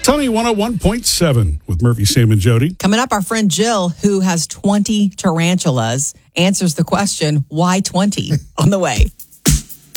Sunny 101.7 with Murphy, Sam, and Jody. Coming up, our friend Jill, who has 20 tarantulas, answers the question, why 20? On the way.